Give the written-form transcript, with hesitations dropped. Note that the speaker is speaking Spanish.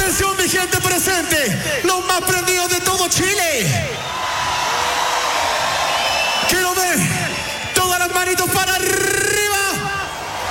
Atención, mi gente presente, los más prendidos de todo Chile.